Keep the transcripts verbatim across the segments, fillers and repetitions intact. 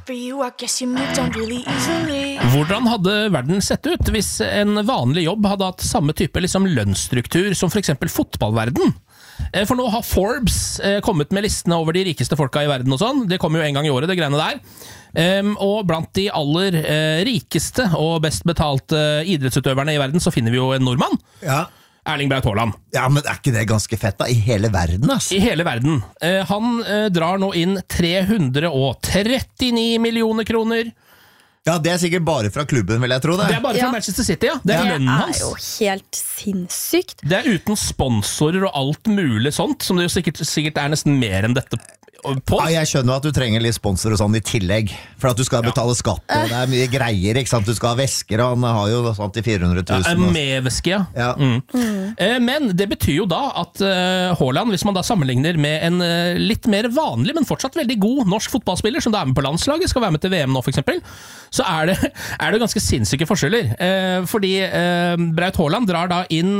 Hvordan hadde verden sett ut hvis en vanlig jobb hadde hatt samme type liksom, lønnsstruktur som for eksempel fotballverden? For nå har Forbes kommet med listene over de rikeste folka i verden og sånn. Det kommer jo en gang i året, det greiene der. Um, og blant de aller uh, rikeste og best betalte idrettsutøverne i verden så finner vi jo en nordmann. Ja. Erling Braut Haaland. Ja, men er ikke det ganske fett da? I hele verden, ass. I hele verden. Uh, han uh, drar nå inn tre hundre trettini millioner kroner. Ja, det er sikkert bare fra klubben, vil jeg tro det. Det er bare fra ja. Manchester City, ja. Det er lønnen hans. Det er jo helt sinnssykt. Det er uten sponsorer og alt mulig sånt, som det jo sikkert, sikkert er nesten mer enn dette på. Ja, jeg skjønner at du trenger litt sponsor og sånn i tillegg, for at du skal betale skatt, og det er mye greier, ikke sant? Du skal ha vesker, og han har jo sånn til fire hundre tusen. Ja, med veske, ja. ja. Mm. Mm. Men det betyr jo da at Haaland, hvis man da sammenligner med en litt mer vanlig, men fortsatt veldig god norsk fotballspiller, som da er med på landslaget, skal være med til V M nå for eksempel, så er det, er det ganske sinnssyke forskjeller. Fordi Braut Haaland drar da inn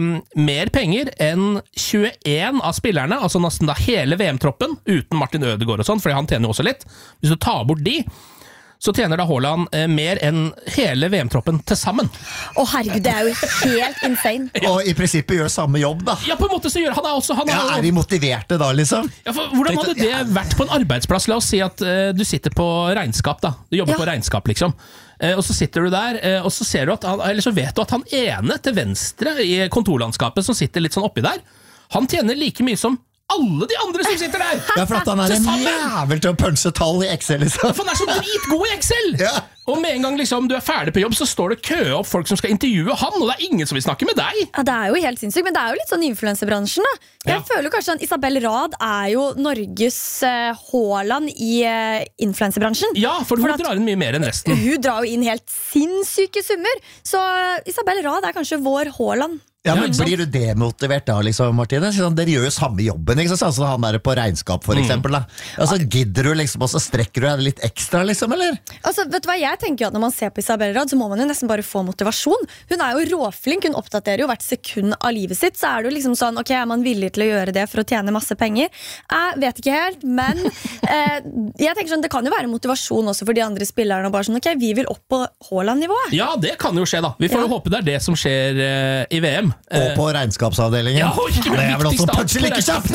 mer penger enn tjueen av spillerne, altså nesten da hele V M-troppen, uten Martin Ødegaard og sånn, fordi han tjener jo også litt. Hvis du tar bort de, så tjener da Haaland eh, mer enn hele V M-troppen til sammen. Å herregud, det er jo helt insane. Ja. Og i prinsippet gjør samme jobb da. Ja, på en måte så gjør han det også. Han ja, er de motiverte da, liksom? Ja, for hvordan hadde det vært på en arbeidsplass? La oss si at uh, du sitter på regnskap da. Du jobber ja. på regnskap, liksom. Uh, og så sitter du der, uh, og så ser du at han, eller så vet du at han ene til venstre i kontorlandskapet som sitter litt sånn oppi der, han tjener like mye som alle de andre som sitter der. Ja, for at han er en jævel til å punche tall i Excel, liksom. For han er så dritgod i Excel. Ja. Og med en gang liksom, du er ferdig på jobb, så står det kø opp folk som skal intervjue han, og det er ingen som vil snakke med deg. Ja, det er jo helt sinnssykt, men det er jo litt sånn influencerbransjen da. Jeg ja. føler kanskje at Isabel Rad er jo Norges uh, Haaland i uh, influencerbransjen. Ja, for hun for drar inn mye mer enn resten. Hun drar jo inn helt sinnssyke summer. Så uh, Isabel Rad er kanskje vår Haaland. Ja, men Blir du demotivert da, liksom, Martine? Sånn, dere gjør jo samme jobben, ikke sant? Sånn han er på regnskap, for eksempel. Da. Altså, gidder du liksom, og så strekker du deg litt ekstra, liksom, eller? Altså, vet du hva, jeg tenker jo at når man ser på Isabel Rad, så må man jo nesten bare få motivasjon. Hun er jo råflink, hun oppdaterer jo hvert sekund av livet sitt, så er det jo liksom sånn, ok, er man villig til å gjøre det for å tjene masse penger? Jeg vet ikke helt, men eh, jeg tenker sånn, det kan jo være motivasjon også for de andre spillerne, og bare sånn, ok, vi vil opp på Haaland-nivået. Ja, det kan jo skje da. Vi får jo ja. håpe det er det som skjer eh, i V M. Og på regnskapsavdelingen. Ja, og ikke det er vel også punche like kjapt!